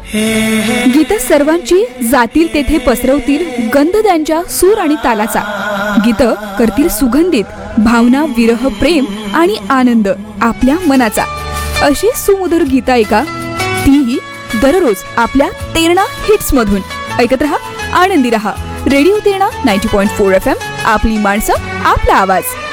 गीतं सर्वांची जातील तेथे पसरवतील गंध त्यांच्या सूर आणि तालाचा. गीतं करतील सुगंधित भावना, विरह, प्रेम आणि आनंद आपल्या मनाचा. अशी सुमधुर गीतं ऐका, तीही दररोज आपल्या तेरणा हिट्स मधून. ऐकत रहा, आनंदी रहा. रेडिओ तेरणा 90.4 FM, आपली माणसं, आपला आवाज.